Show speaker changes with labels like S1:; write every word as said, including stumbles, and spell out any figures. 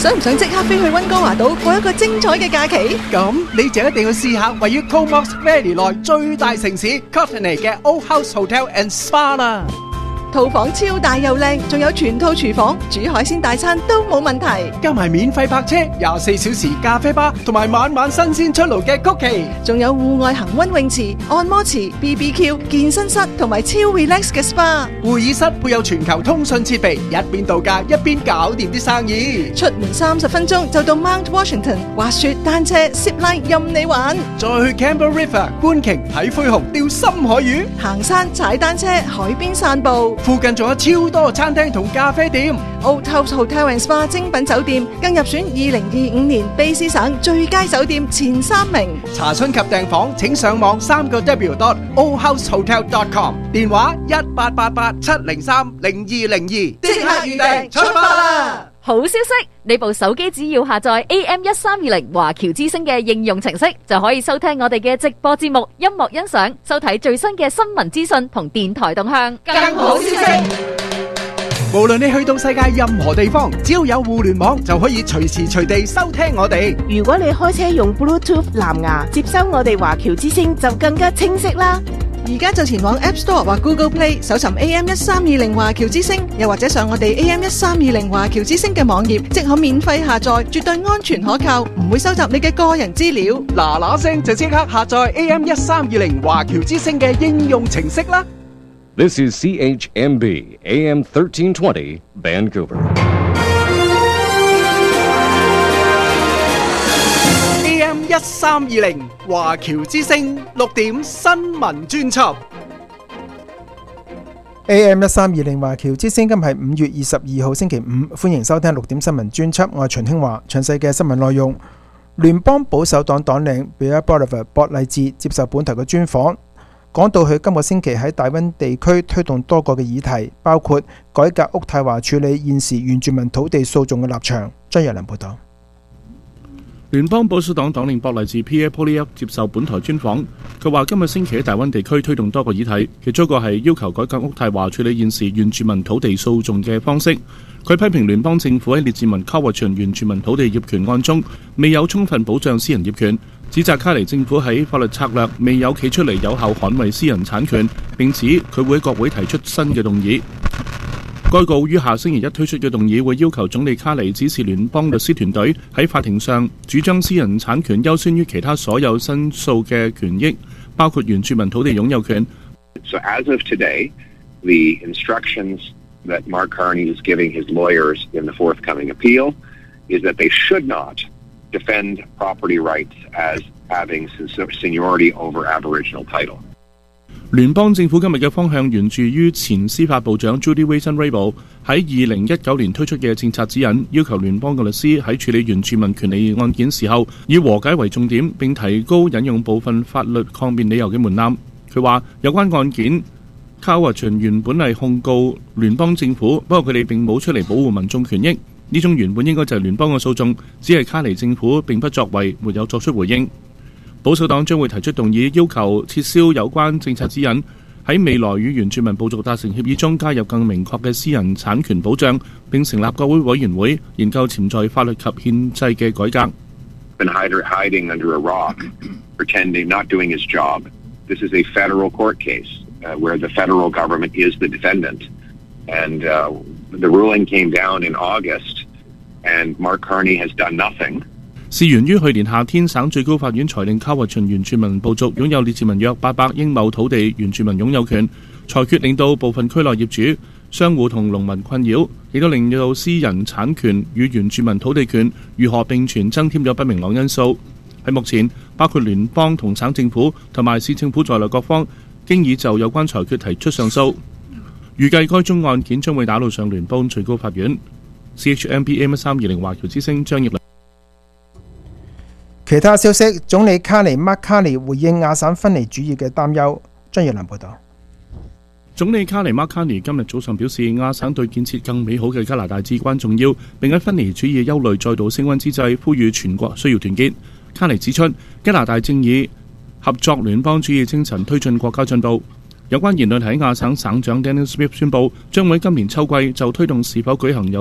S1: 想唔想即刻飛去溫哥華島過一個精彩嘅假期？
S2: 咁你就一定要試下位於 Comox Valley 內最大城市 Courtenay 嘅 Old House Hotel and Spa 啦。
S1: 套房超大又靚，仲有全套廚房，煮海鮮大餐都冇問題。
S2: 加埋免費泊車、廿四小時咖啡吧，同埋晚晚新鮮出爐嘅曲奇，
S1: 仲有戶外恒溫泳池、按摩池、B B Q、健身室同埋超 relax 嘅 S P A。
S2: 會議室配有全球通訊設備，一邊度假一邊搞掂啲生意。
S1: 出門三十分鐘就到 Mount Washington， 滑雪、單車、zip line 任你玩。
S2: 再去 Campbell River 觀鯨睇灰熊、釣深海魚，
S1: 行山、踩單車、海邊散步。
S2: 附近仲有超多餐廳同咖啡店。
S1: Old House Hotel and Spa 精品酒店更入選二零二五年卑詩省最佳酒店前三名。
S2: 查詢及訂房請上網三個 W dot old house hotel dot com， 電話一八八八七零三零二零二，即刻預訂出發啦！
S3: 好消息，你部手機只要下載 A M 一三二零華僑之聲嘅應用程式，就可以收聽我哋嘅直播節目、音樂欣賞、收睇最新嘅新聞資訊同電台動向。
S1: 更好消息，
S2: 無論你去到世界任何地方，只要有互聯網就可以隨時隨地收聽我哋。
S4: 如果你開車用 Bluetooth 藍牙接收我哋華僑之聲，就更加清晰啦。
S1: 而家就前往 App Store 或 Google Play 搜尋 A M 一三二零華僑之聲，又或者上我哋 A M 一三二零華僑之聲嘅網頁，即可免費下載，絕對安全可靠，唔會收集你嘅個人資料。
S2: 嗱嗱聲就即刻下載 A M 一三二零華僑之聲嘅應用程式啦。
S5: This is C H M B A M thirteen twenty Vancouver。
S2: A M 一三二零華僑之聲六點新聞專輯。
S6: A M 一三二零華僑之聲今日係五月二十二號星期五，歡迎收聽六點新聞專輯。我係秦興華，詳細嘅新聞內容。聯邦保守黨黨領 Bear Bolivar 博勵治接受本台嘅專訪，講到佢今個星期喺大溫地區推動多個嘅議題，包括改革渥太華處理現時原住民土地訴訟嘅立場。張若良報道。
S7: 聯邦保守黨黨領博勵治 Pierre Poilievre 接受本台專訪，佢話今個星期喺大溫地區推動多個議題，其中一個係要求改革渥太華處理現時原住民土地訴訟嘅方式。佢批評聯邦政府喺列治文卡華泉原住民土地業權案中未有充分保障私人業權，指責卡尼政府喺法律策略未有企出嚟有效捍衛私人產權，並指佢會喺國會提出新嘅動議。該告於下星期一推出嘅動議會要求總理卡尼指示聯邦律師團隊喺法庭上主張私人產權優先於其他所有申訴嘅權益，包括原住民土地擁有權。
S8: So as of today, the instructions that Mark Carney is giving his lawyers in the forthcoming appeal is that they should not defend property rights as having seniority over Aboriginal title.
S7: 聯邦政府今日嘅方向源自於前司法部長 Judy Wilson-Raybould 喺二零一九年推出嘅政策指引，要求聯邦嘅律師喺處理原住民權利案件時候，以和解為重點，並提高引用部分法律抗辯理由嘅門檻。佢話有關案件，卡華泉原本係控告聯邦政府，不過佢哋並冇出嚟保護民眾權益。呢種原本應該就係聯邦嘅訴訟，只係卡尼政府並不作為，沒有作出回應。保守黨將會提出動議，要求撤銷有關政策指引，喺未來與原住民部族達成協議中加入更明確嘅私人產權保障，並成立國會委員會研究潛在法律及憲制嘅改革。
S8: Been hiding under a rock, pretending not doing his job. This is a federal court case uh, where the federal government is the defendant, and uh, the ruling came down in August, and Mark Carney has done nothing.
S7: 事源於去年夏天，省最高法院裁定卡華泉原住民部族擁有列治文約八百英畝土地原住民擁有權，裁決令到部分區內業主、商戶同農民困擾，亦都令到私人產權與原住民土地權如何並存增添咗不明朗因素。喺目前，包括聯邦同省政府同埋市政府在內各方，經已就有關裁決提出上訴。預計該宗案件將會打到上聯邦最高法院。C H M B A M 一三二零華僑之聲張業良。
S6: 其他消息，總理卡尼麥卡尼回應亞省分離主義嘅擔憂。張業良報導。
S7: 總理卡尼麥卡尼今日早上表示，亞省對建設更美好嘅加拿大至關重要，並喺分離主義嘅憂慮再度升溫之際，呼籲全國需要團結。卡尼指出，加拿大正以合作聯邦主義精神推進國家進步。有關言論喺亞省省長 Dennis Smith 宣布，將會今年秋季就推動是否舉行有